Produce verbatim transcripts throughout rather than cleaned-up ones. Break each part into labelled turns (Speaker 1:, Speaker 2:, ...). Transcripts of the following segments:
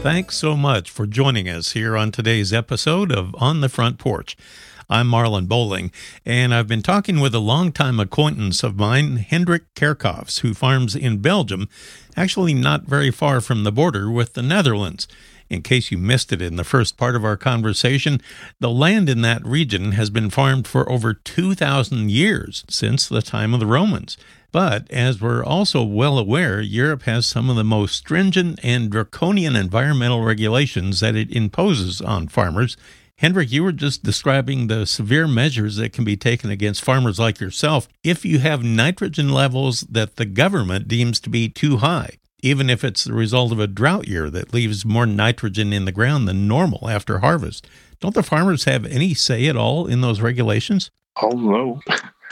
Speaker 1: Thanks so much for joining us here on today's episode of On the Front Porch. I'm Marlon Bowling, and I've been talking with a longtime acquaintance of mine, Hendrik Kerkhoffs, who farms in Belgium, actually not very far from the border with the Netherlands. In case you missed it in the first part of our conversation, the land in that region has been farmed for over two thousand years, since the time of the Romans. But, as we're also well aware, Europe has some of the most stringent and draconian environmental regulations that it imposes on farmers. Hendrik, you were just describing the severe measures that can be taken against farmers like yourself if you have nitrogen levels that the government deems to be too high, even if it's the result of a drought year that leaves more nitrogen in the ground than normal after harvest. Don't the farmers have any say at all in those regulations?
Speaker 2: Oh, no.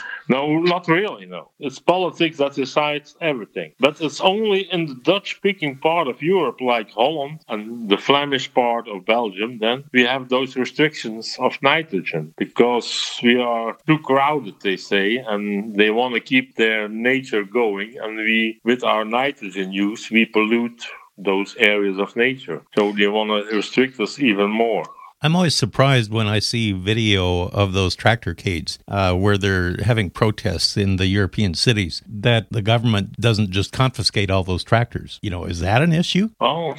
Speaker 2: No, not really, no. It's politics that decides everything. But it's only in the Dutch-speaking part of Europe, like Holland and the Flemish part of Belgium, then we have those restrictions of nitrogen. Because we are too crowded, they say, and they want to keep their nature going. And we, with our nitrogen use, we pollute those areas of nature. So they want to restrict us even more.
Speaker 1: I'm always surprised when I see video of those tractorcades uh, where they're having protests in the European cities that the government doesn't just confiscate all those tractors. You know, is that an issue?
Speaker 2: Oh,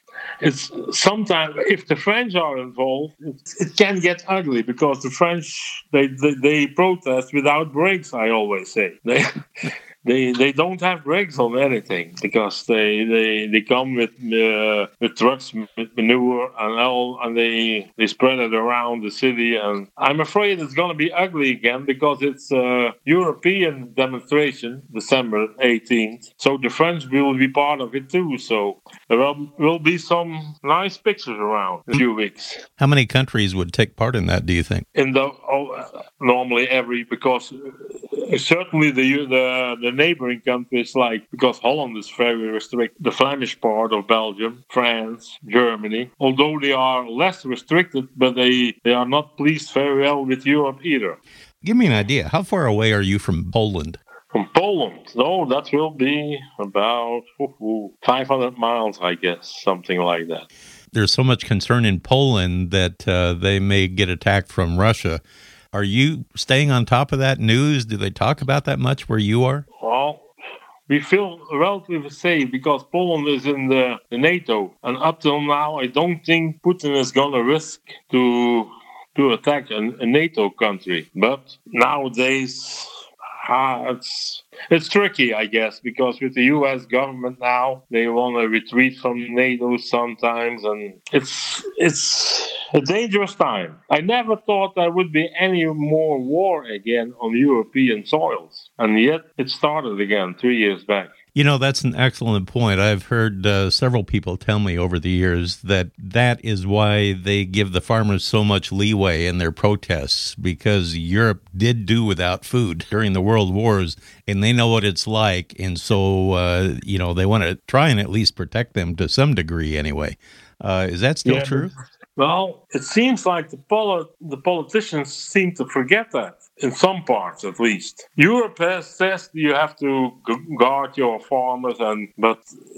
Speaker 2: it's sometimes if the French are involved, it, it can get ugly because the French, they, they, they protest without brakes, I always say. They... They they don't have brakes on anything because they they, they come with uh, with trucks with manure and all, and they they spread it around the city. And I'm afraid it's going to be ugly again because it's a European demonstration, December eighteenth. So the French will be part of it too. So there will, will be some nice pictures around in a few weeks.
Speaker 1: How many countries would take part in that, do you think?
Speaker 2: In the oh, normally every because uh, certainly the the the neighboring countries, like because Holland is very restricted, the Flemish part of Belgium, France, Germany, although they are less restricted, but they, they are not pleased very well with Europe either.
Speaker 1: Give me an idea. How far away are you from Poland?
Speaker 2: From Poland? No, that will be about ooh, five hundred miles, I guess, something like that.
Speaker 1: There's so much concern in Poland that uh, they may get attacked from Russia. Are you staying on top of that news? Do they talk about that much where you are?
Speaker 2: Well, we feel relatively safe because Poland is in the, the NATO. And up till now, I don't think Putin is going to risk to to attack a, a NATO country. But nowadays, uh, it's it's tricky, I guess, because with the U S government now, they want to retreat from NATO sometimes. And it's it's... a dangerous time. I never thought there would be any more war again on European soils. And yet it started again three years back.
Speaker 1: You know, that's an excellent point. I've heard uh, several people tell me over the years that that is why they give the farmers so much leeway in their protests, because Europe did do without food during the world wars, and they know what it's like. And so, uh, you know, they want to try and at least protect them to some degree anyway. Uh, is that still
Speaker 2: yeah,
Speaker 1: true?
Speaker 2: Well, it seems like the poli- the politicians seem to forget that, in some parts at least. Europe has says you have to g- guard your farmers, and but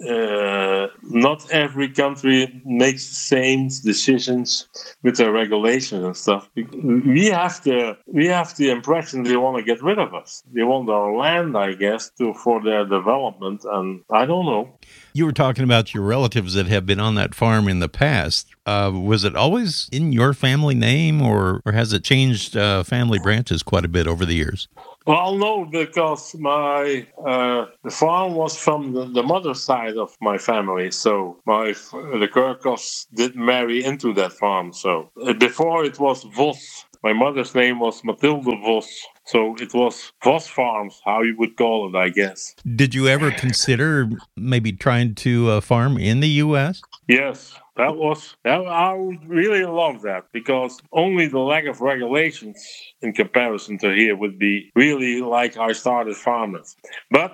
Speaker 2: uh, not every country makes the same decisions with their regulations and stuff. We have the we have the impression they want to get rid of us. They want our land, I guess, to for their development, and I don't know.
Speaker 1: You were talking about your relatives that have been on that farm in the past. Uh, was it always in your family name, or, or has it changed uh, family branches quite a bit over the years?
Speaker 2: Well, no, because my uh, the farm was from the, the mother's side of my family, so my the Kerkhoffs did marry into that farm. So uh, before it was Vos. My mother's name was Mathilde Vos, so it was Vos Farms, how you would call it, I guess.
Speaker 1: Did you ever consider maybe trying to uh, farm in the U S?
Speaker 2: Yes. That was, that, I would really love that, because only the lack of regulations in comparison to here would be really like I started farming. But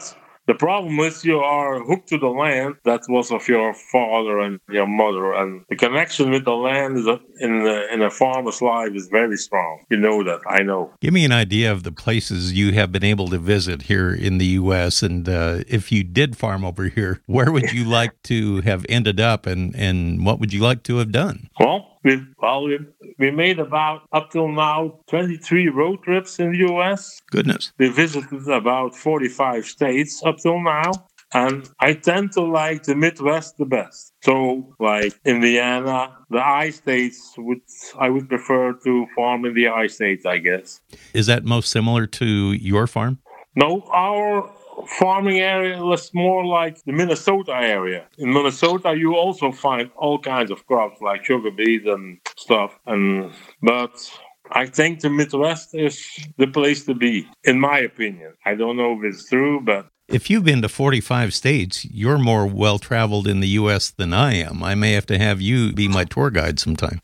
Speaker 2: The problem is you are hooked to the land that was of your father and your mother, and the connection with the land is a, in the, in a farmer's life is very strong. You know that, I know.
Speaker 1: Give me an idea of the places you have been able to visit here in the U S, and uh, if you did farm over here, where would you like to have ended up, and, and what would you like to have done?
Speaker 2: Well, we well we, we made about up till now twenty-three road trips in the U S.
Speaker 1: Goodness.
Speaker 2: We visited about forty-five states up till now. And I tend to like the Midwest the best. So, like Indiana, the I states, would I would prefer to farm in the I states, I guess.
Speaker 1: Is that most similar to your farm?
Speaker 2: No, our farming area was more like the Minnesota area. In Minnesota, you also find all kinds of crops like sugar beet and stuff. And but I think the Midwest is the place to be, in my opinion. I don't know if it's true, but
Speaker 1: if you've been to forty-five states, you're more well-traveled in the U S than I am. I may have to have you be my tour guide sometime.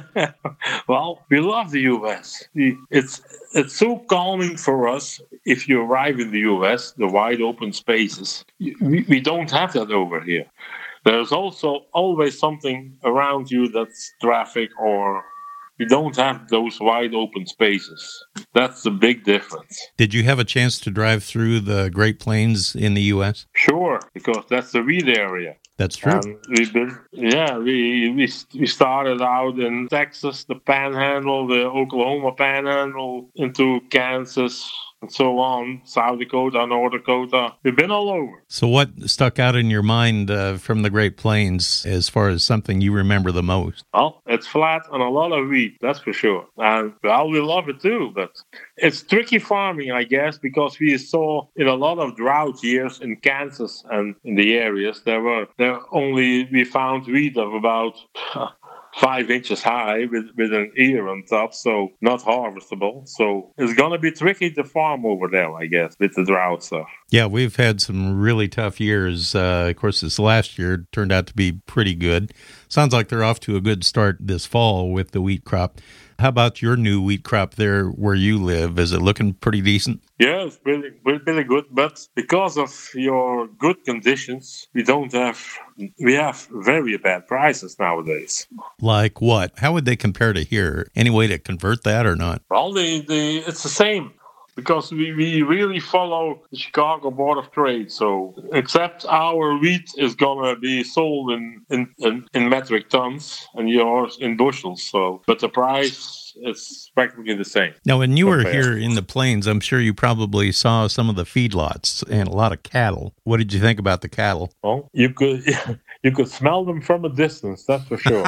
Speaker 2: Well, we love the U S. It's it's so calming for us if you arrive in the U S, the wide open spaces. We, we don't have that over here. There's also always something around you that's traffic, or we don't have those wide open spaces. That's the big difference.
Speaker 1: Did you have a chance to drive through the Great Plains in the U S?
Speaker 2: Sure, because that's the wheat area.
Speaker 1: That's true.
Speaker 2: And we've been, yeah, we, we we started out in Texas, the Panhandle, the Oklahoma Panhandle, into Kansas, and so on, South Dakota, North Dakota. We've been all over.
Speaker 1: So what stuck out in your mind uh, from the Great Plains as far as something you remember the most?
Speaker 2: Well, it's flat and a lot of wheat, that's for sure. And, well, we love it too, but it's tricky farming, I guess, because we saw in a lot of drought years in Kansas and in the areas, there were there only, we found wheat of about five inches high with, with an ear on top, so not harvestable. So it's going to be tricky to farm over there, I guess, with the drought stuff.
Speaker 1: Yeah, we've had some really tough years. Uh, of course, this last year turned out to be pretty good. Sounds like they're off to a good start this fall with the wheat crop. How about your new wheat crop there where you live? Is it looking pretty decent?
Speaker 2: Yeah, it's really, really good. But because of your good conditions, we don't have, we have very bad prices nowadays.
Speaker 1: Like what? How would they compare to here? Any way to convert that or not?
Speaker 2: Well, the, the, it's the same. Because we, we really follow the Chicago Board of Trade. So except our wheat is going to be sold in, in, in, in metric tons and yours in bushels. So, but the price is practically the same.
Speaker 1: Now, when you were here in the plains, I'm sure you probably saw some of the feedlots and a lot of cattle. What did you think about the cattle?
Speaker 2: Well, you could you could smell them from a distance, that's for sure.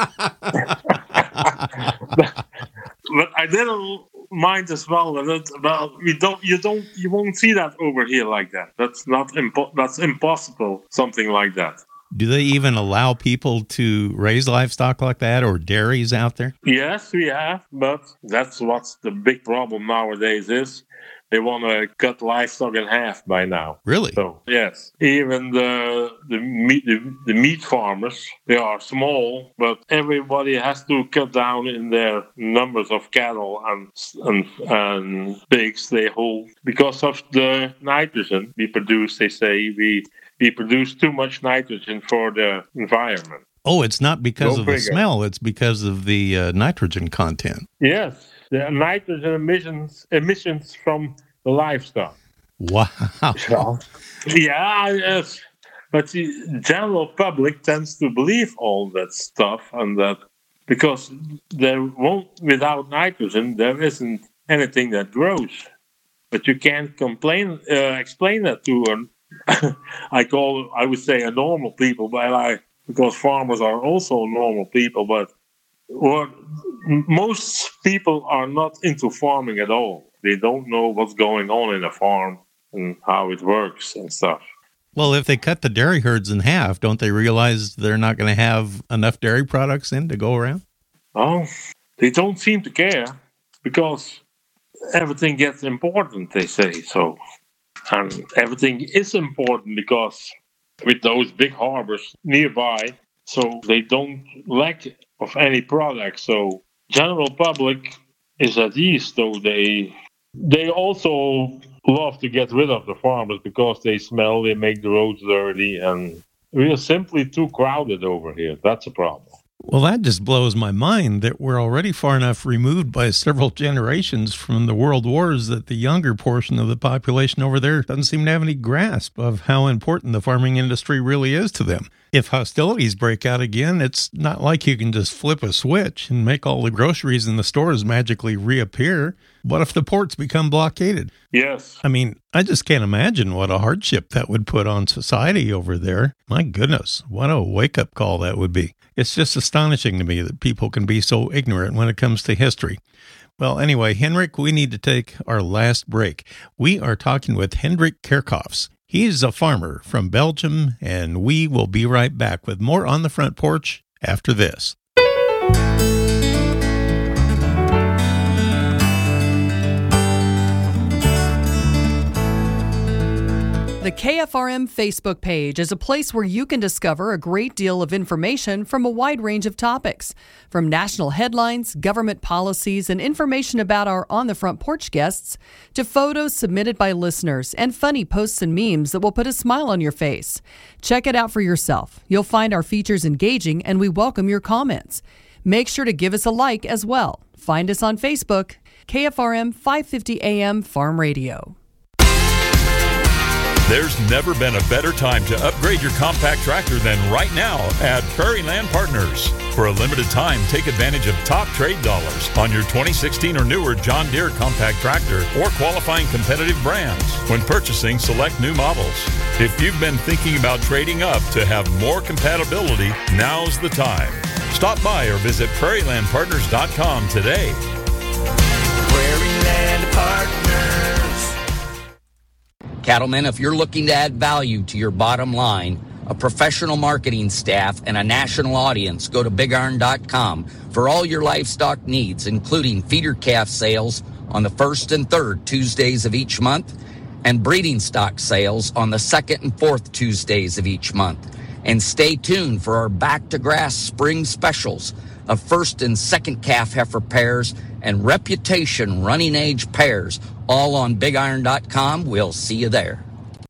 Speaker 2: but, but I didn't mind the smell of it. Well, we don't, you don't, you won't see that over here like that. That's not impo- That's impossible. Something like that.
Speaker 1: Do they even allow people to raise livestock like that, or dairies out there?
Speaker 2: Yes, we have, but that's what the big problem nowadays is. They want to cut livestock in half by now.
Speaker 1: Really?
Speaker 2: So yes, even the the meat the, the meat farmers, they are small, but everybody has to cut down in their numbers of cattle and and, and pigs they hold because of the nitrogen we produce. They say we we produce too much nitrogen for the environment.
Speaker 1: Oh, it's not because
Speaker 2: Go
Speaker 1: of the
Speaker 2: figure.
Speaker 1: smell; it's because of the uh, nitrogen content.
Speaker 2: Yes. The nitrogen emissions emissions from the livestock.
Speaker 1: Wow.
Speaker 2: Yeah, yes. But the general public tends to believe all that stuff, and that because there won't, without nitrogen, there isn't anything that grows. But you can't complain, uh, explain that to an, I call, I would say, a normal people, but I because farmers are also normal people, but. Well, most people are not into farming at all. They don't know what's going on in a farm and how it works and stuff.
Speaker 1: Well, if they cut the dairy herds in half, don't they realize they're not going to have enough dairy products in to go around?
Speaker 2: Oh, they don't seem to care because everything gets important, they say. So, and everything is important because with those big harbors nearby, so they don't lack of any product. So general public is at ease, though they they also love to get rid of the farmers because they smell, they make the roads dirty, and we are simply too crowded over here. That's a problem.
Speaker 1: Well, that just blows my mind that we're already far enough removed by several generations from the world wars that the younger portion of the population over there doesn't seem to have any grasp of how important the farming industry really is to them. If hostilities break out again, it's not like you can just flip a switch and make all the groceries in the stores magically reappear. What if the ports become blockaded?
Speaker 2: Yes.
Speaker 1: I mean, I just can't imagine what a hardship that would put on society over there. My goodness, what a wake-up call that would be. It's just astonishing to me that people can be so ignorant when it comes to history. Well, anyway, Henrik, we need to take our last break. We are talking with Hendrik Kerkhoffs. He is a farmer from Belgium, and we will be right back with more On the Front Porch after this.
Speaker 3: The K F R M Facebook page is a place where you can discover a great deal of information from a wide range of topics, from national headlines, government policies, and information about our On the Front Porch guests, to photos submitted by listeners and funny posts and memes that will put a smile on your face. Check it out for yourself. You'll find our features engaging, and we welcome your comments. Make sure to give us a like as well. Find us on Facebook, K F R M five fifty A M Farm Radio.
Speaker 4: There's never been a better time to upgrade your compact tractor than right now at Prairie Land Partners. For a limited time, take advantage of top trade dollars on your twenty sixteen or newer John Deere compact tractor or qualifying competitive brands when purchasing select new models. If you've been thinking about trading up to have more compatibility, now's the time. Stop by or visit prairie land partners dot com today.
Speaker 5: Prairie Land Partners.
Speaker 6: Cattlemen, if you're looking to add value to your bottom line, a professional marketing staff, and a national audience, go to big iron dot com for all your livestock needs, including feeder calf sales on the first and third Tuesdays of each month and breeding stock sales on the second and fourth Tuesdays of each month. And stay tuned for our Back to Grass spring specials of first and second calf heifer pairs and reputation running age pairs, all on big iron dot com. We'll see you there.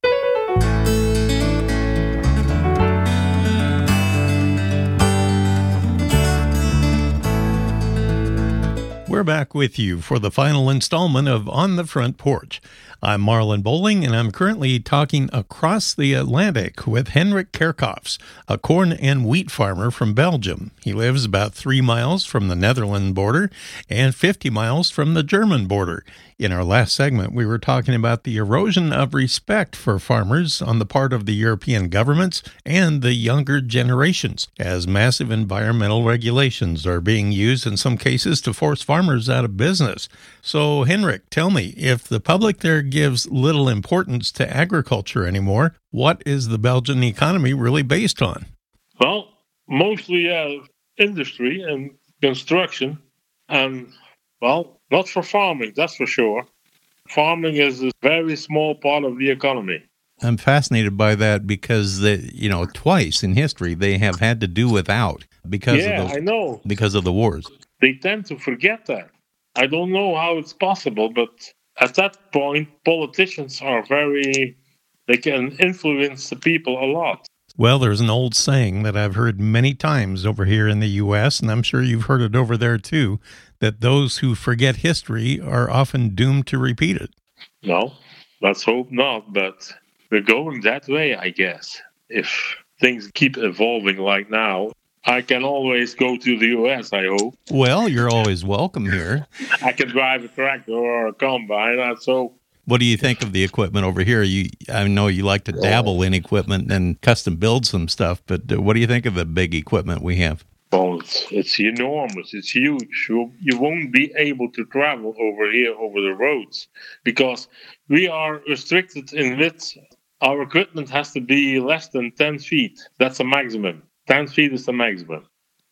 Speaker 1: We're back with you for the final installment of On the Front Porch. I'm Marlon Bowling, and I'm currently talking across the Atlantic with Hendrik Kerkhoffs, a corn and wheat farmer from Belgium. He lives about three miles from the Netherlands border and fifty miles from the German border. In our last segment, we were talking about the erosion of respect for farmers on the part of the European governments and the younger generations, as massive environmental regulations are being used in some cases to force farmers out of business. So, Hendrik, tell me, if the public there gives little importance to agriculture anymore, what is the Belgian economy really based on?
Speaker 2: Well, mostly uh, industry and construction, and, well, not for farming, that's for sure. Farming is a very small part of the economy.
Speaker 1: I'm fascinated by that because, they, you know, twice in history they have had to do without because
Speaker 2: yeah,
Speaker 1: of the,
Speaker 2: I know.
Speaker 1: because of the wars.
Speaker 2: They tend to forget that. I don't know how it's possible, but at that point, politicians are very, they can influence the people a lot.
Speaker 1: Well, there's an old saying that I've heard many times over here in the U S, and I'm sure you've heard it over there too, that those who forget history are often doomed to repeat it.
Speaker 2: No, let's hope not, but we're going that way, I guess. If things keep evolving like now, I can always go to the U S, I hope.
Speaker 1: Well, you're always welcome here.
Speaker 2: I can drive a tractor or a combine, so...
Speaker 1: What do you think of the equipment over here? You, I know you like to dabble in equipment and custom build some stuff, but what do you think of the big equipment we have?
Speaker 2: Well, it's, it's enormous. It's huge. You, you won't be able to travel over here over the roads because we are restricted in width. Our equipment has to be less than ten feet. That's the maximum. ten feet is the maximum.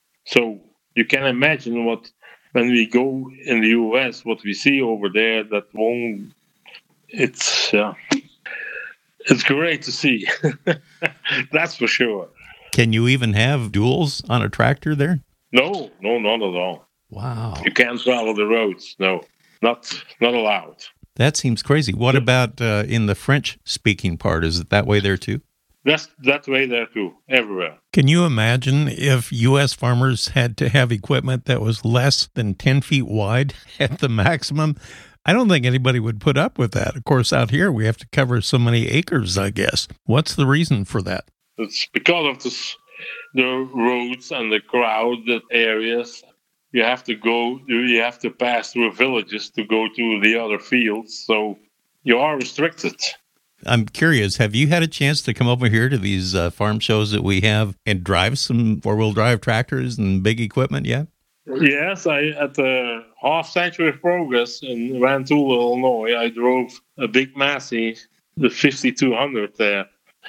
Speaker 2: So you can imagine what, when we go in the U S, what we see over there, that won't... It's uh, it's great to see. That's for sure.
Speaker 1: Can you even have duals on a tractor there?
Speaker 2: No, no, not at all.
Speaker 1: Wow.
Speaker 2: You can't travel the roads. No, not not allowed.
Speaker 1: That seems crazy. What about uh, in the French-speaking part? Is it that way there too?
Speaker 2: That's that way there too, everywhere.
Speaker 1: Can you imagine if U S farmers had to have equipment that was less than ten feet wide at the maximum? I don't think anybody would put up with that. Of course, out here we have to cover so many acres, I guess. What's the reason for that?
Speaker 2: It's because of this, the roads and the crowded areas. You have to go, you have to pass through villages to go to the other fields, so you are restricted.
Speaker 1: I'm curious, have you had a chance to come over here to these uh, farm shows that we have and drive some four-wheel drive tractors and big equipment yet?
Speaker 2: Yes, I at the Half Century of Progress in Rantoul, Illinois, I drove a big Massey, the fifty-two hundred there.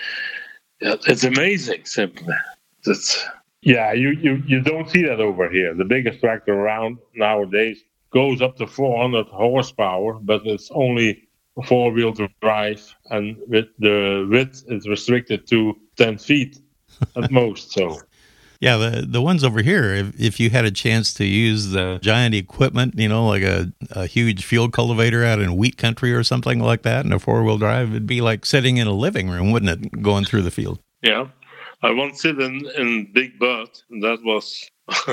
Speaker 2: Yeah, it's amazing, simply. It's, yeah, you, you, you don't see that over here. The biggest tractor around nowadays goes up to four hundred horsepower, but it's only four-wheel drive, and with the width is restricted to ten feet at most. So,
Speaker 1: yeah, the the ones over here, if, if you had a chance to use the giant equipment, you know, like a, a huge field cultivator out in wheat country or something like that, and a four-wheel drive, it'd be like sitting in a living room, wouldn't it, going through the field?
Speaker 2: Yeah, I once sit in, in Big Bud, and that was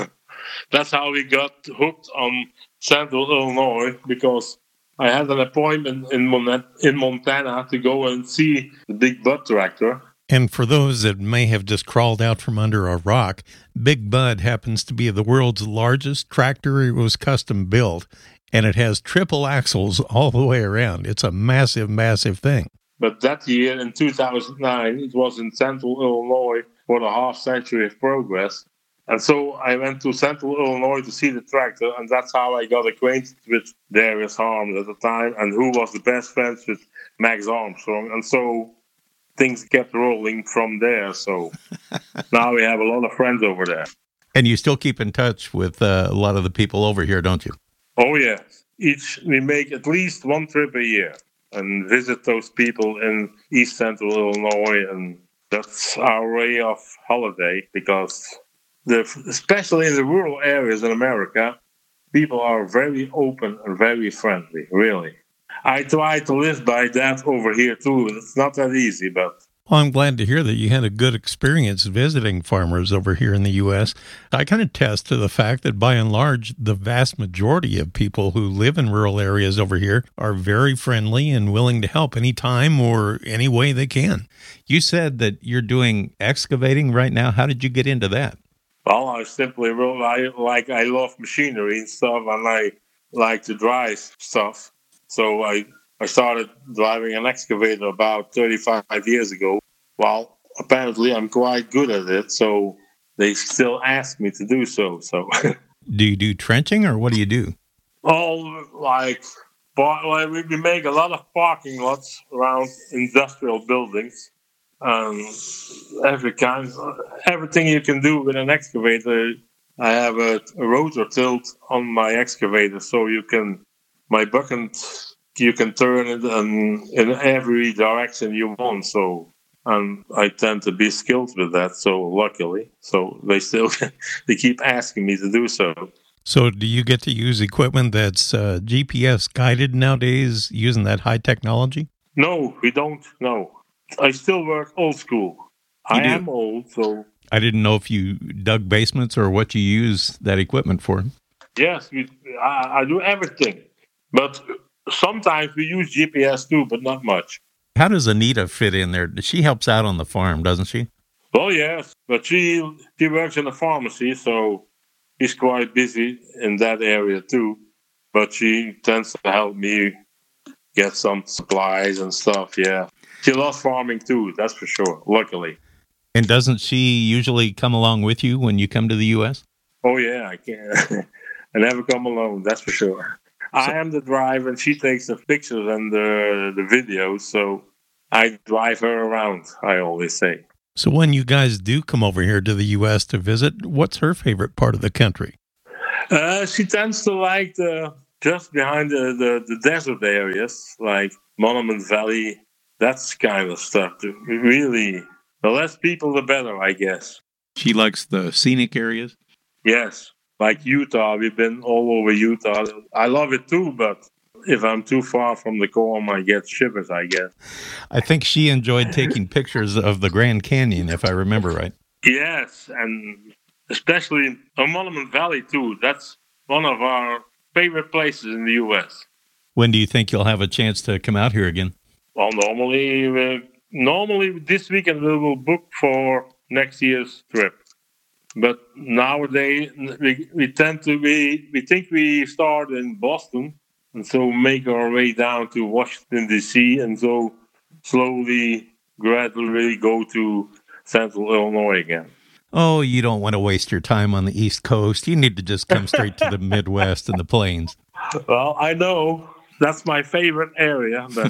Speaker 2: that's how we got hooked on Central Illinois, because I had an appointment in Mon- in Montana to go and see the Big Bud tractor.
Speaker 1: And for those that may have just crawled out from under a rock, Big Bud happens to be the world's largest tractor. It was custom built, and it has triple axles all the way around. It's a massive, massive thing.
Speaker 2: But that year, in two thousand nine, it was in Central Illinois for the Half Century of Progress. And so I went to Central Illinois to see the tractor, and that's how I got acquainted with Darius Harms at the time, and who was the best friends with Max Armstrong. And so things kept rolling from there. So now we have a lot of friends over there.
Speaker 1: And you still keep in touch with uh, a lot of the people over here, don't you?
Speaker 2: Oh, yeah. Each we make at least one trip a year and visit those people in East Central Illinois, and that's our way of holiday, because The, especially in the rural areas in America, people are very open and very friendly, really. I try to live by that over here, too. It's not that easy, but...
Speaker 1: Well, I'm glad to hear that you had a good experience visiting farmers over here in the U S. I can attest to the fact that, by and large, the vast majority of people who live in rural areas over here are very friendly and willing to help anytime or any way they can. You said that you're doing excavating right now. How did you get into that?
Speaker 2: Well, I simply wrote, I like, I love machinery and stuff, and I like to drive stuff. So I, I started driving an excavator about thirty-five years ago. Well, apparently I'm quite good at it, so they still ask me to do so. So,
Speaker 1: do you do trenching, or what do you do?
Speaker 2: Oh, like, well, we make a lot of parking lots around industrial buildings. Um, every kind, everything you can do with an excavator. I have a, a rotor tilt on my excavator, so you can, my bucket, you can turn it in, in every direction you want. So, and I tend to be skilled with that. So, luckily, so they still they keep asking me to do so.
Speaker 1: So, do you get to use equipment that's uh, G P S guided nowadays, using that high technology?
Speaker 2: No, we don't. No. I still work old school. You I do. am old, so...
Speaker 1: I didn't know if you dug basements or what you use that equipment for.
Speaker 2: Yes, we, I, I do everything. But sometimes we use G P S too, but not much.
Speaker 1: How does Anita fit in there? She helps out on the farm, doesn't she?
Speaker 2: Well, yes, but she, she works in a pharmacy, so she's quite busy in that area too. But she tends to help me get some supplies and stuff, yeah. She loves farming too, that's for sure, luckily.
Speaker 1: And doesn't she usually come along with you when you come to the U S?
Speaker 2: Oh, yeah, I can't. I never come alone, that's for sure. So, I am the driver, and she takes the pictures and the, the videos, so I drive her around, I always say.
Speaker 1: So when you guys do come over here to the U S to visit, what's her favorite part of the country?
Speaker 2: Uh, she tends to like the just behind the, the, the desert areas, like Monument Valley, that's kind of stuff. Really, the less people, the better, I guess.
Speaker 1: She likes the scenic areas?
Speaker 2: Yes, like Utah. We've been all over Utah. I love it too, but if I'm too far from the comb, I get shivers, I guess.
Speaker 1: I think she enjoyed taking pictures of the Grand Canyon, if I remember right.
Speaker 2: Yes, and especially a Monument Valley, too. That's one of our favorite places in the U S.
Speaker 1: When do you think you'll have a chance to come out here again?
Speaker 2: Well, normally, uh, normally this weekend we will book for next year's trip. But nowadays, we, we tend to be, we think we start in Boston, and so make our way down to Washington, D C, and so slowly, gradually go to Central Illinois again.
Speaker 1: Oh, you don't want to waste your time on the East Coast. You need to just come straight to the Midwest and the Plains.
Speaker 2: Well, I know that's my favorite area, but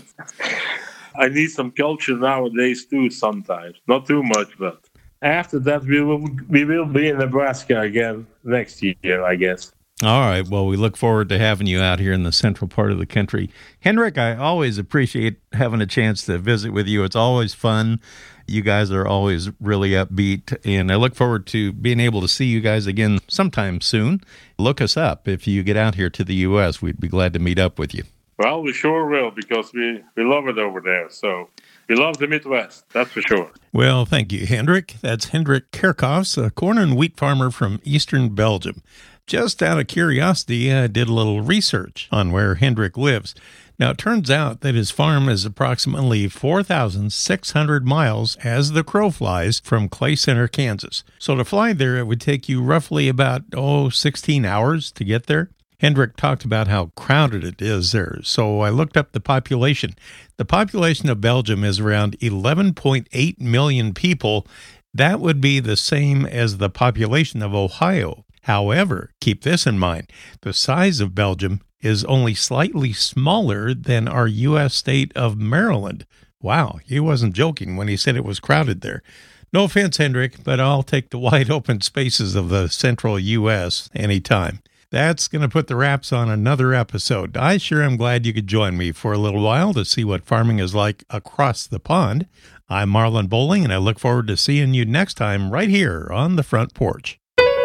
Speaker 2: I need some culture nowadays too sometimes. Not too much, but after that we will we will be in Nebraska again next year, I guess.
Speaker 1: All right. Well, we look forward to having you out here in the central part of the country. Hendrik, I always appreciate having a chance to visit with you. It's always fun. You guys are always really upbeat, and I look forward to being able to see you guys again sometime soon. Look us up if you get out here to the U S. We'd be glad to meet up with you.
Speaker 2: Well, we sure will, because we, we love it over there. So we love the Midwest, that's for sure.
Speaker 1: Well, thank you, Hendrik. That's Hendrik Kerkhoffs, a corn and wheat farmer from eastern Belgium. Just out of curiosity, I did a little research on where Hendrik lives. Now, it turns out that his farm is approximately four thousand six hundred miles as the crow flies from Clay Center, Kansas. So to fly there, it would take you roughly about, oh, sixteen hours to get there. Hendrik talked about how crowded it is there, so I looked up the population. The population of Belgium is around eleven point eight million people. That would be the same as the population of Ohio. However, keep this in mind, the size of Belgium is only slightly smaller than our U S state of Maryland. Wow, he wasn't joking when he said it was crowded there. No offense, Hendrik, but I'll take the wide open spaces of the central U S anytime. That's going to put the wraps on another episode. I sure am glad you could join me for a little while to see what farming is like across the pond. I'm Marlon Bowling, and I look forward to seeing you next time right here on the Front Porch.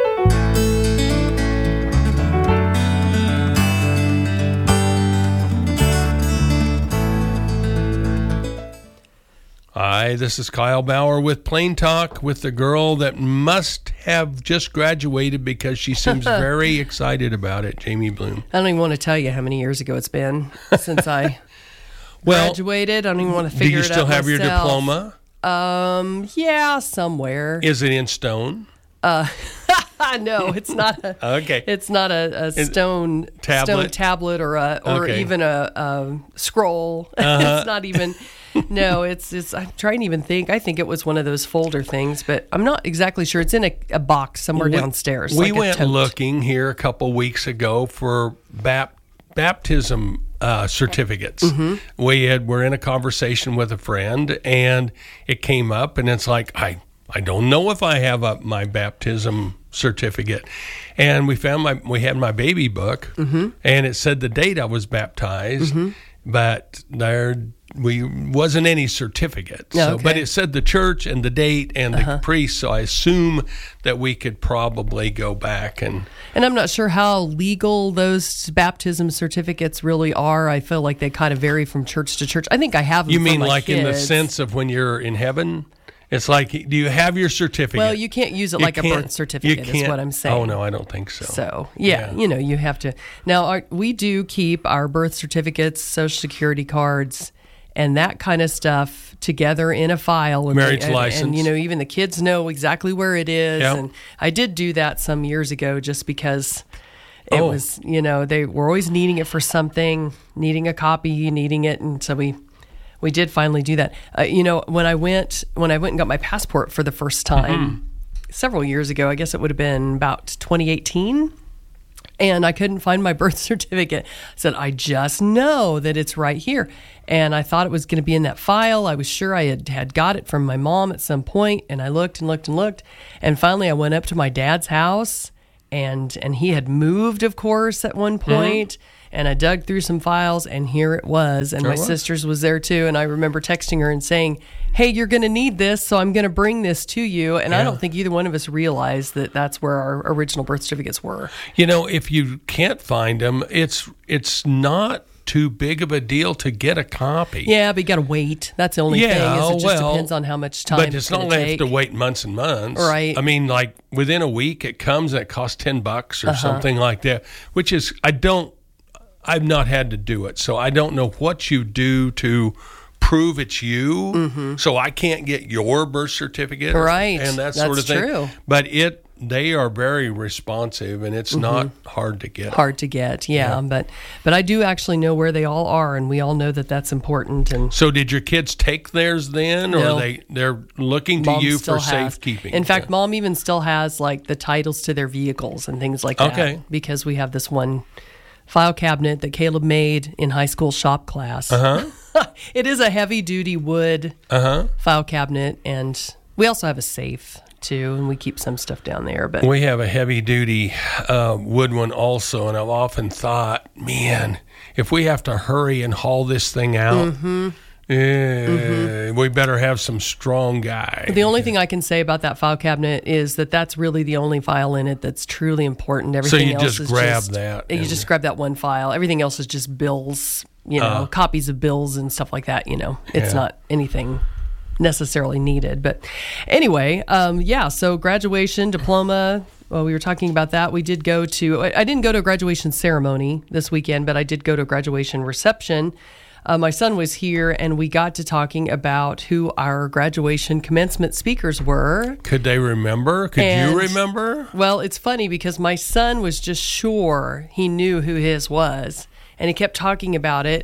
Speaker 7: Hi, this is Kyle Bauer with Plain Talk with the girl that must have just graduated because she seems very excited about it, Jamie Bloom.
Speaker 3: I don't even want to tell you how many years ago it's been since I
Speaker 7: well,
Speaker 3: graduated. I don't even want to figure it out.
Speaker 7: Do you still have
Speaker 3: myself.
Speaker 7: your diploma?
Speaker 3: Um, yeah, somewhere.
Speaker 7: Is it in stone?
Speaker 3: Uh, no, it's not. A,
Speaker 7: okay,
Speaker 3: it's not a, a stone
Speaker 7: tablet?
Speaker 3: stone tablet or a or
Speaker 7: okay.
Speaker 3: even a, a scroll.
Speaker 7: Uh-huh.
Speaker 3: It's not even. No, it's it's. I'm trying to even think. I think it was one of those folder things, but I'm not exactly sure. It's in a, a box somewhere
Speaker 7: we,
Speaker 3: downstairs.
Speaker 7: We
Speaker 3: like
Speaker 7: went
Speaker 3: a
Speaker 7: looking here a couple weeks ago for bap- baptism uh, certificates. Mm-hmm. We had were in a conversation with a friend, and it came up, and it's like I. I don't know if I have a, my baptism certificate. And we found my, we had my baby book, mm-hmm. and it said the date I was baptized, mm-hmm. but there we wasn't any certificate. So,
Speaker 3: okay.
Speaker 7: But it said the church and the date and
Speaker 3: uh-huh.
Speaker 7: the priest, so I assume that we could probably go back and...
Speaker 3: And I'm not sure how legal those baptism certificates really are. I feel like they kind of vary from church to church. I think I have them
Speaker 7: You
Speaker 3: for
Speaker 7: mean
Speaker 3: my
Speaker 7: like
Speaker 3: kids.
Speaker 7: in the sense of when you're in heaven? It's like, do you have your certificate?
Speaker 3: Well, you can't use it
Speaker 7: You
Speaker 3: like a
Speaker 7: can't-
Speaker 3: birth certificate
Speaker 7: you
Speaker 3: is what
Speaker 7: can't-
Speaker 3: I'm saying.
Speaker 7: Oh, no, I don't think so.
Speaker 3: So, yeah,
Speaker 7: Yeah.
Speaker 3: you know, you have to. Now, our, we do keep our birth certificates, Social Security cards, and that kind of stuff together in a file. And
Speaker 7: Marriage
Speaker 3: and,
Speaker 7: license.
Speaker 3: And, you know, even the kids know exactly where it is.
Speaker 7: Yep.
Speaker 3: And I did do that some years ago just because it
Speaker 7: Oh.
Speaker 3: was, you know, they were always needing it for something, needing a copy, needing it. And so we... We did finally do that. Uh, you know, when I went when I went and got my passport for the first time mm-hmm. several years ago, I guess it would have been about twenty eighteen, and I couldn't find my birth certificate. I said, I just know that it's right here. And I thought it was going to be in that file. I was sure I had, had got it from my mom at some point, and I looked and looked and looked. And finally, I went up to my dad's house, and and he had moved, of course, at one point. Mm-hmm. And I dug through some files, and here it was. And
Speaker 7: There
Speaker 3: my
Speaker 7: it was.
Speaker 3: sister's was there, too. And I remember texting her and saying, hey, you're going to need this, so I'm going to bring this to you. And I
Speaker 7: Yeah.
Speaker 3: don't think either one of us realized that that's where our original birth certificates were.
Speaker 7: You know, if you can't find them, it's it's not too big of a deal to get a copy.
Speaker 3: Yeah, but you got to wait. That's the only
Speaker 7: Yeah,
Speaker 3: thing. Is it just
Speaker 7: well,
Speaker 3: depends on how much time.
Speaker 7: But
Speaker 3: it's
Speaker 7: it's not
Speaker 3: gonna
Speaker 7: like you
Speaker 3: take.
Speaker 7: have to wait months and months.
Speaker 3: Right.
Speaker 7: I mean, like within a week it comes and it costs ten bucks or
Speaker 3: Uh-huh.
Speaker 7: something like that, which is, I don't, I've not had to do it. So I don't know what you do to prove it's you.
Speaker 3: Mm-hmm.
Speaker 7: So I can't get your birth certificate.
Speaker 3: Right.
Speaker 7: And that
Speaker 3: That's
Speaker 7: sort of thing.
Speaker 3: true.
Speaker 7: But it, they are very responsive and it's not hard to get.
Speaker 3: Mm-hmm. Hard to get, yeah,
Speaker 7: Yeah.
Speaker 3: But but I do actually know where they all are, and we all know that that's important. And
Speaker 7: So did your kids take theirs then, or
Speaker 3: No.
Speaker 7: are they they're looking to
Speaker 3: Mom
Speaker 7: you
Speaker 3: still
Speaker 7: for
Speaker 3: has.
Speaker 7: safekeeping?
Speaker 3: In fact,
Speaker 7: Yeah.
Speaker 3: Mom even still has like the titles to their vehicles and things like that.
Speaker 7: Okay.
Speaker 3: Because we have this one file cabinet that Caleb made in high school shop class.
Speaker 7: Uh-huh.
Speaker 3: It is a heavy duty wood
Speaker 7: Uh-huh.
Speaker 3: file cabinet, and we also have a safe too, and we keep some stuff down there. But
Speaker 7: We have a heavy duty uh, wood one also, and I've often thought, man, if we have to hurry and haul this thing out,
Speaker 3: Mm-hmm.
Speaker 7: eh, we better have some strong guy.
Speaker 3: the only thing I can say about that file cabinet is that that's really the only file in it that's truly important. Everything
Speaker 7: you
Speaker 3: else
Speaker 7: just
Speaker 3: is
Speaker 7: grab
Speaker 3: just,
Speaker 7: that
Speaker 3: You
Speaker 7: and-
Speaker 3: just grab that one file. Everything else is just bills, you know,
Speaker 7: Uh.
Speaker 3: copies of bills and stuff like that. You know, it's
Speaker 7: Yeah.
Speaker 3: not anything necessarily needed. But anyway, um, yeah. So graduation, diploma. Well, we were talking about that. We did go to. I I didn't go to a graduation ceremony this weekend, but I did go to a graduation reception. Uh, my son was here, and we got to talking about who our graduation commencement speakers were.
Speaker 7: Could they remember? Could
Speaker 3: And-
Speaker 7: you remember?
Speaker 3: Well, it's funny because my son was just sure he knew who his was, and he kept talking about it.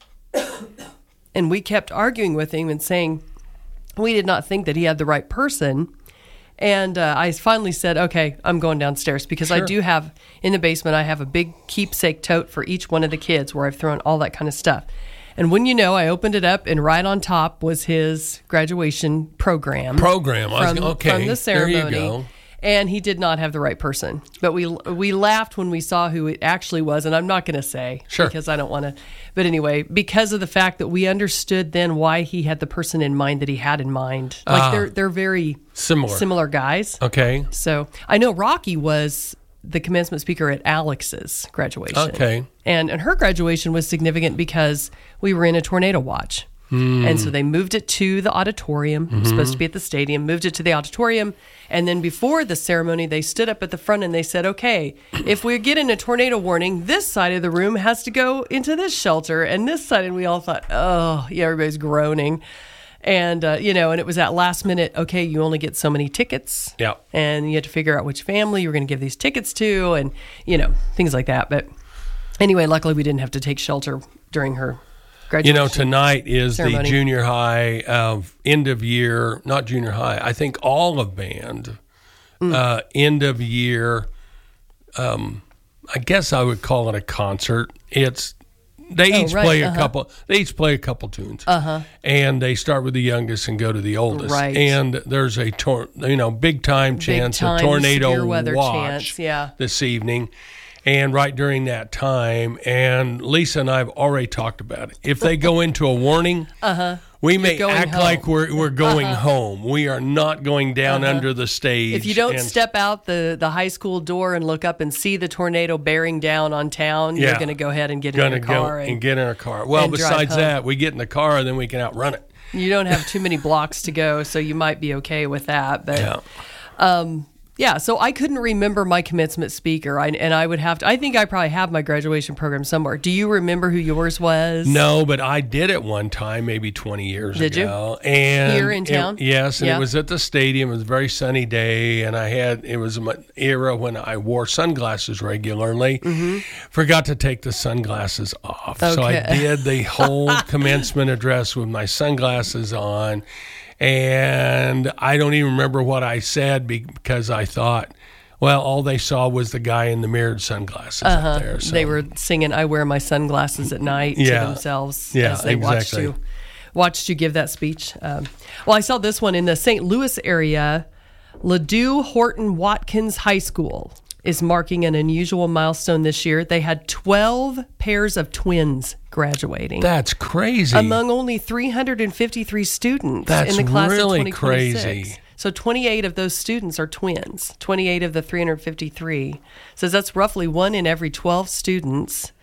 Speaker 3: And we kept arguing with him and saying we did not think that he had the right person. And uh, I finally said, okay, I'm going downstairs because I
Speaker 7: Sure.
Speaker 3: do have in the basement, I have a big keepsake tote for each one of the kids where I've thrown all that kind of stuff. And when you know, I opened it up, and right on top was his graduation program.
Speaker 7: Program. I was,
Speaker 3: From,
Speaker 7: okay.
Speaker 3: from the ceremony.
Speaker 7: There you go.
Speaker 3: And he did not have the right person. But we we laughed when we saw who it actually was, and I'm not going to say
Speaker 7: Sure.
Speaker 3: because I don't want to. But anyway, because of the fact that we understood then why he had the person in mind that he had in mind. Like
Speaker 7: Ah.
Speaker 3: they're they're very
Speaker 7: Similar.
Speaker 3: similar guys.
Speaker 7: Okay.
Speaker 3: So I know Rocky was the commencement speaker at Alex's graduation.
Speaker 7: Okay.
Speaker 3: And and her graduation was significant because we were in a tornado watch. And so they moved it to the auditorium. It was supposed to be at the stadium, moved it to the auditorium. And then before the ceremony, they stood up at the front and they said, okay, if we're getting a tornado warning, this side of the room has to go into this shelter. And this side, and we all thought, oh, yeah, everybody's groaning. And, uh, you know, and it was that last minute, okay, you only get so many tickets.
Speaker 7: Yeah.
Speaker 3: And you had to figure out which family you were going to give these tickets to and, you know, things like that. But anyway, luckily we didn't have to take shelter during her
Speaker 7: You know,
Speaker 3: graduation.
Speaker 7: tonight is
Speaker 3: ceremony.
Speaker 7: the junior high uh, end of year, not junior high, I think all of band
Speaker 3: Mm.
Speaker 7: uh, end of year. Um, I guess I would call it a concert. It's they
Speaker 3: Oh,
Speaker 7: each
Speaker 3: right,
Speaker 7: play a
Speaker 3: uh-huh.
Speaker 7: couple. They each play a couple tunes, uh-huh. and they start with the youngest and go to the oldest.
Speaker 3: Right.
Speaker 7: And there's a tor- you know big time chance
Speaker 3: time,
Speaker 7: of tornado
Speaker 3: severe weather
Speaker 7: watch
Speaker 3: chance, yeah.
Speaker 7: this evening. And right during that time, and Lisa and I have already talked about it. If they go into a warning, uh-huh. we may
Speaker 3: going
Speaker 7: act
Speaker 3: home.
Speaker 7: like we're we're going home. We are not going down under the stage.
Speaker 3: If you don't
Speaker 7: and-
Speaker 3: step out the, the high school door and look up and see the tornado bearing down on town,
Speaker 7: Yeah.
Speaker 3: you're going to go ahead and get in
Speaker 7: gonna
Speaker 3: your
Speaker 7: go
Speaker 3: car.
Speaker 7: and,
Speaker 3: and
Speaker 7: get in our car. Well,
Speaker 3: and drive
Speaker 7: besides
Speaker 3: home.
Speaker 7: that, we get in the car and then we can outrun it.
Speaker 3: You don't have too many blocks to go, so you might be okay with that. But
Speaker 7: Yeah.
Speaker 3: um, yeah, so I couldn't remember my commencement speaker, I, and I would have to. I think I probably have my graduation program somewhere. Do you remember who yours was?
Speaker 7: No, but I did it one time, maybe twenty years
Speaker 3: Did you?
Speaker 7: ago. And
Speaker 3: Here in
Speaker 7: it-
Speaker 3: town?
Speaker 7: yes, and
Speaker 3: Yeah.
Speaker 7: it was at the stadium. It was a very sunny day, and I had it was an era when I wore sunglasses regularly. Mm-hmm. Forgot to take the sunglasses off, so I
Speaker 3: Okay.
Speaker 7: did the whole commencement address with my sunglasses on. And I don't even remember what I said because I thought, well, all they saw was the guy in the mirrored sunglasses up there. So.
Speaker 3: They were singing "I Wear My Sunglasses at Night"
Speaker 7: Yeah.
Speaker 3: to themselves
Speaker 7: Yeah,
Speaker 3: as they watched
Speaker 7: exactly.
Speaker 3: you watched you give that speech. Um, well, I saw this one in the Saint Louis area. Ladue Horton Watkins High School is marking an unusual milestone this year. They had twelve pairs of twins graduating.
Speaker 7: That's crazy.
Speaker 3: among only three hundred fifty-three students
Speaker 7: That's
Speaker 3: in the class
Speaker 7: really
Speaker 3: of twenty twenty-six.
Speaker 7: crazy.
Speaker 3: So twenty-eight of those students are twins. twenty-eight of the three hundred fifty-three. So that's roughly one in every twelve students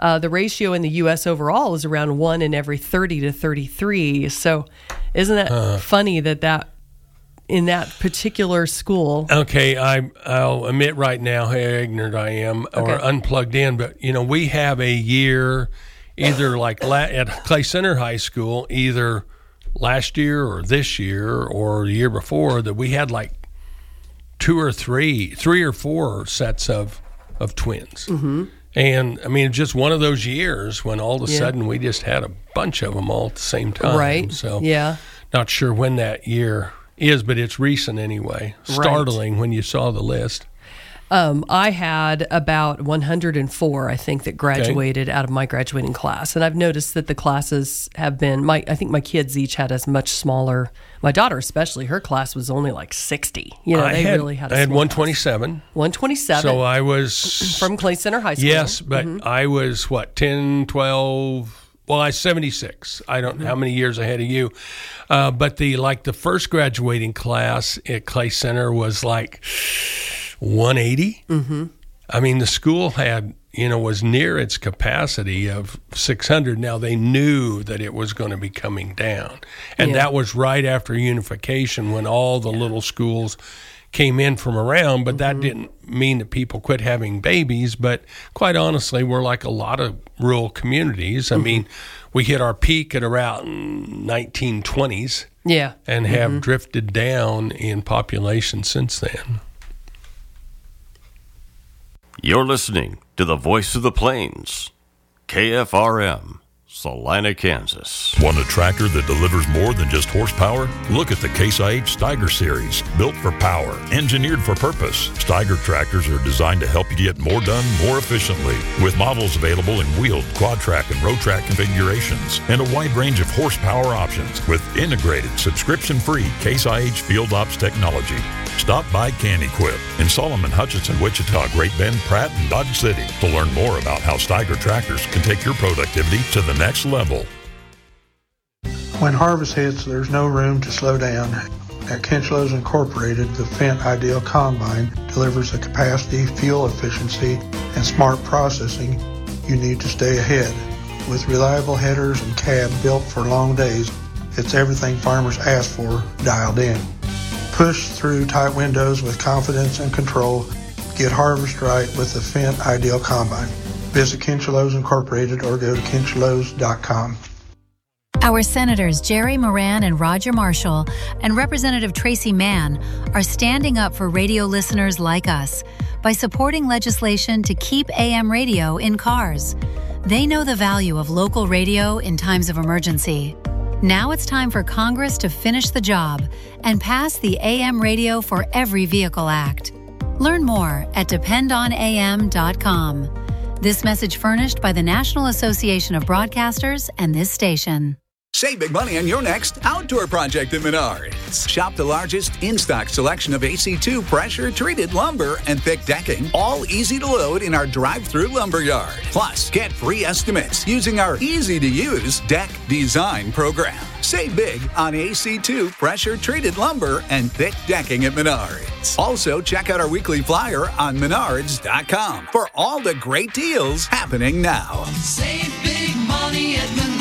Speaker 3: Uh, the ratio in the U S overall is around one in every thirty to thirty-three. So isn't that uh, funny that that in that particular school?
Speaker 7: Okay, I, I'll admit right now how ignorant I am or okay. unplugged in, but, you know, we have a year either like la- at Clay Center High School, either last year or this year or the year before, that we had like two or three, three or four sets of, of twins. Mm-hmm. And, I mean, just one of those years when all of a yeah. sudden we just had a bunch of them all at the same time.
Speaker 3: Right,
Speaker 7: so
Speaker 3: yeah.
Speaker 7: Not sure when that year is, but it's recent anyway. Startling right. when you saw the list.
Speaker 3: Um, I had about one hundred four, I think, that graduated okay. out of my graduating class. And I've noticed that the classes have been, my I think my kids each had a much smaller, my daughter especially, her class was only like sixty. You know,
Speaker 7: I
Speaker 3: they
Speaker 7: had,
Speaker 3: really had a
Speaker 7: I had
Speaker 3: small
Speaker 7: one twenty-seven.
Speaker 3: Class. one twenty-seven.
Speaker 7: So I was...
Speaker 3: From Clay Center High School.
Speaker 7: Yes, but
Speaker 3: mm-hmm.
Speaker 7: I was, what, ten, twelve... Well, I was seventy-six. I don't know mm-hmm. how many years ahead of you. Uh, but the like the first graduating class at Clay Center was like one eighty. Mm-hmm. I mean, the school had, you know, was near its capacity of six hundred. Now, they knew that it was going to be coming down. And yeah. that was right after unification when all the yeah. little schools came in from around, but that mm-hmm. didn't mean that people quit having babies. But quite honestly, we're like a lot of rural communities. I mm-hmm. mean, we hit our peak at around nineteen twenties
Speaker 3: yeah.
Speaker 7: and have
Speaker 3: mm-hmm. drifted
Speaker 7: down in population since then.
Speaker 8: You're listening to the Voice of the Plains, K F R M. Salina, Kansas.
Speaker 4: Want a tractor that delivers more than just horsepower? Look at the Case I H Steiger series. Built for power, engineered for purpose. Steiger tractors are designed to help you get more done more efficiently. With models available in wheeled, quad track, and road track configurations. And a wide range of horsepower options with integrated, subscription-free Case I H Field Ops technology. Stop by Can Equip in Solomon, Hutchinson, Wichita, Great Bend, Pratt, and Dodge City to learn more about how Steiger tractors can take your productivity to the next level.
Speaker 9: When harvest hits, there's no room to slow down. At Kinchlows Incorporated, the Fendt Ideal Combine delivers the capacity, fuel efficiency, and smart processing you need to stay ahead. With reliable headers and cab built for long days, it's everything farmers ask for dialed in. Push through tight windows with confidence and control. Get harvest right with the Fendt Ideal Combine. Visit Kinchlows Incorporated or go to kinchlows dot com.
Speaker 10: Our Senators Jerry Moran and Roger Marshall and Representative Tracy Mann are standing up for radio listeners like us by supporting legislation to keep A M radio in cars. They know the value of local radio in times of emergency. Now it's time for Congress to finish the job and pass the A M Radio for Every Vehicle Act. Learn more at depend on A M dot com. This message furnished by the National Association of Broadcasters and this station.
Speaker 11: Save big money on your next outdoor project at Menards. Shop the largest in-stock selection of A C two pressure-treated lumber and thick decking, all easy to load in our drive-through lumber yard. Plus, get free estimates using our easy-to-use deck design program. Save big on A C two pressure-treated lumber and thick decking at Menards. Also, check out our weekly flyer on menards dot com for all the great deals happening now.
Speaker 5: Save big money at Menards.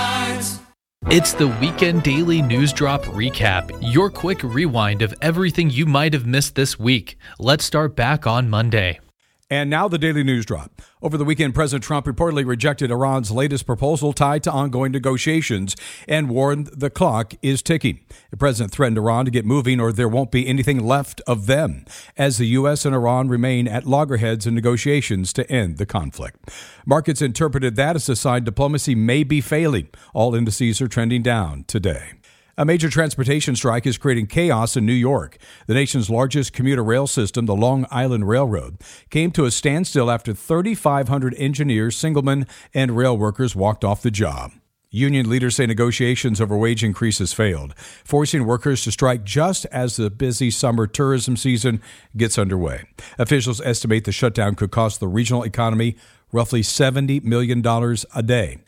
Speaker 12: It's the Weekend Daily News Drop Recap, your quick rewind of everything you might have missed this week. Let's start back on Monday.
Speaker 13: And now the Daily News Drop. Over the weekend, President Trump reportedly rejected Iran's latest proposal tied to ongoing negotiations and warned the clock is ticking. The president threatened Iran to get moving or there won't be anything left of them, as the U S and Iran remain at loggerheads in negotiations to end the conflict. Markets interpreted that as a sign diplomacy may be failing. All indices are trending down today. A major transportation strike is creating chaos in New York. The nation's largest commuter rail system, the Long Island Railroad, came to a standstill after thirty-five hundred engineers, signalmen, and rail workers walked off the job. Union leaders say negotiations over wage increases failed, forcing workers to strike just as the busy summer tourism season gets underway. Officials estimate the shutdown could cost the regional economy roughly seventy million dollars a day.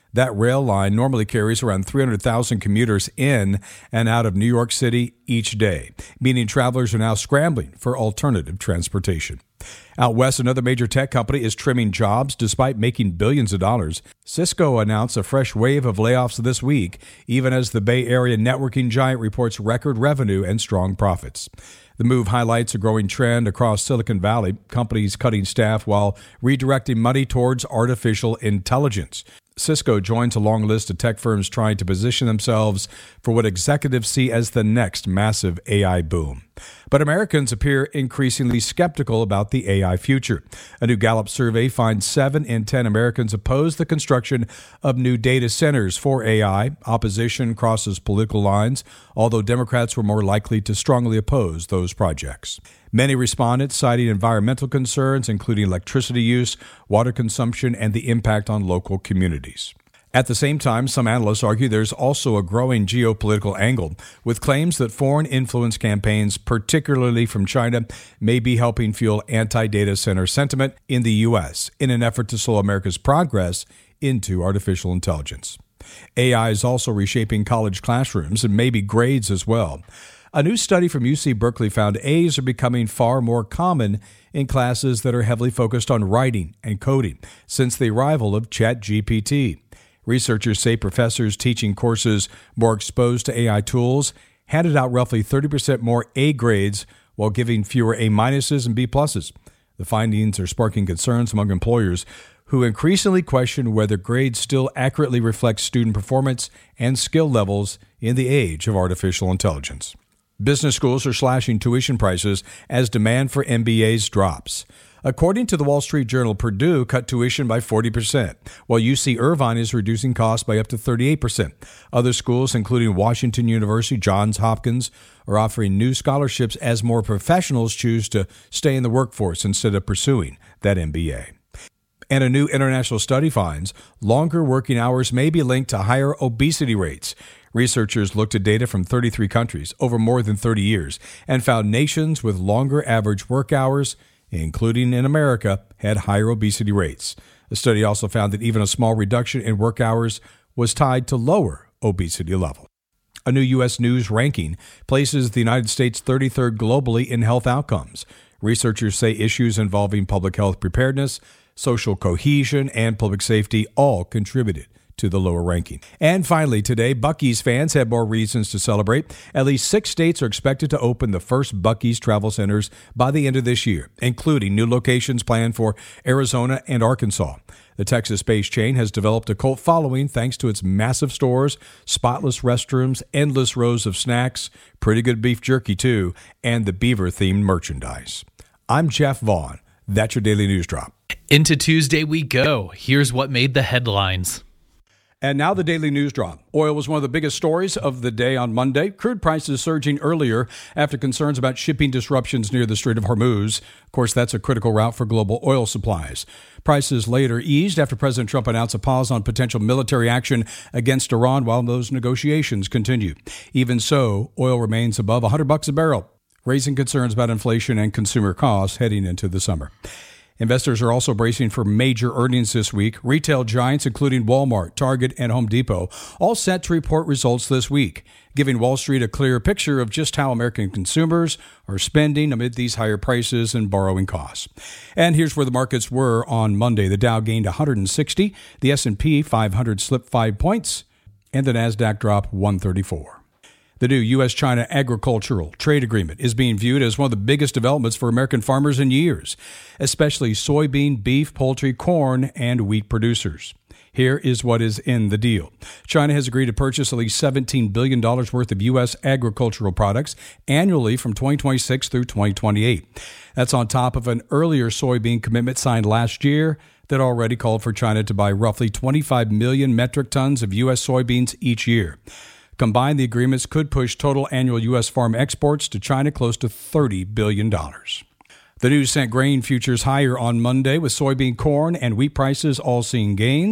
Speaker 13: That rail line normally carries around three hundred thousand commuters in and out of New York City each day, meaning travelers are now scrambling for alternative transportation. Out west, another major tech company is trimming jobs despite making billions of dollars. Cisco announced a fresh wave of layoffs this week, even as the Bay Area networking giant reports record revenue and strong profits. The move highlights a growing trend across Silicon Valley, companies cutting staff while redirecting money towards artificial intelligence. Cisco joins a long list of tech firms trying to position themselves for what executives see as the next massive A I boom. But Americans appear increasingly skeptical about the A I future. A new Gallup survey finds seven in ten Americans oppose the construction of new data centers for A I. Opposition crosses political lines, although Democrats were more likely to strongly oppose those projects. Many respondents citing environmental concerns, including electricity use, water consumption, and the impact on local communities. At the same time, some analysts argue there's also a growing geopolitical angle, with claims that foreign influence campaigns, particularly from China, may be helping fuel anti-data center sentiment in the U S in an effort to slow America's progress into artificial intelligence. A I is also reshaping college classrooms and maybe grades as well. A new study from U C Berkeley found A's are becoming far more common in classes that are heavily focused on writing and coding since the arrival of ChatGPT. Researchers say professors teaching courses more exposed to A I tools handed out roughly thirty percent more A grades while giving fewer A minuses and B pluses. The findings are sparking concerns among employers who increasingly question whether grades still accurately reflect student performance and skill levels in the age of artificial intelligence. Business schools are slashing tuition prices as demand for M B As drops. According to the Wall Street Journal, Purdue cut tuition by forty percent, while U C Irvine is reducing costs by up to thirty-eight percent. Other schools, including Washington University, Johns Hopkins, are offering new scholarships as more professionals choose to stay in the workforce instead of pursuing that M B A. And a new international study finds longer working hours may be linked to higher obesity rates. Researchers looked at data from thirty-three countries over more than thirty years and found nations with longer average work hours, including in America, had higher obesity rates. The study also found that even a small reduction in work hours was tied to lower obesity level. A new U S News ranking places the United States thirty-third globally in health outcomes. Researchers say issues involving public health preparedness, social cohesion, and public safety all contributed to the lower ranking. And finally, today, Buc-ee's fans have more reasons to celebrate. At least six states are expected to open the first Buc-ee's travel centers by the end of this year, including new locations planned for Arizona and Arkansas. The Texas-based chain has developed a cult following thanks to its massive stores, spotless restrooms, endless rows of snacks, pretty good beef jerky too, and the beaver-themed merchandise. I'm Jeff Vaughn. That's your Daily News Drop.
Speaker 12: Into Tuesday we go. Here's what made the headlines.
Speaker 13: And now the Daily News Drop. Oil was one of the biggest stories of the day on Monday. Crude prices surging earlier after concerns about shipping disruptions near the Strait of Hormuz. Of course, that's a critical route for global oil supplies. Prices later eased after President Trump announced a pause on potential military action against Iran while those negotiations continue. Even so, oil remains above one hundred bucks a barrel, raising concerns about inflation and consumer costs heading into the summer. Investors are also bracing for major earnings this week. Retail giants, including Walmart, Target, and Home Depot, all set to report results this week, giving Wall Street a clear picture of just how American consumers are spending amid these higher prices and borrowing costs. And here's where the markets were on Monday. The Dow gained one hundred sixty, the S and P five hundred slipped five points, and the Nasdaq dropped one thirty-four. The new U S China agricultural trade agreement is being viewed as one of the biggest developments for American farmers in years, especially soybean, beef, poultry, corn, and wheat producers. Here is what is in the deal. China has agreed to purchase at least seventeen billion dollars worth of U S agricultural products annually from twenty twenty-six through twenty twenty-eight. That's on top of an earlier soybean commitment signed last year that already called for China to buy roughly twenty-five million metric tons of U S soybeans each year. Combined, the agreements could push total annual U S farm exports to China close to thirty billion dollars. The news sent grain futures higher on Monday, with soybean, corn, and wheat prices all seeing gains.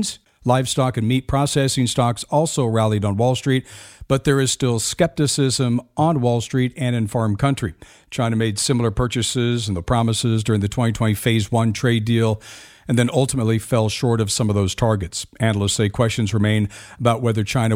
Speaker 13: Livestock and meat processing stocks also rallied on Wall Street, but there is still skepticism on Wall Street and in farm country. China made similar purchases and the promises during the twenty twenty Phase one trade deal, and then ultimately fell short of some of those targets. Analysts say questions remain about whether China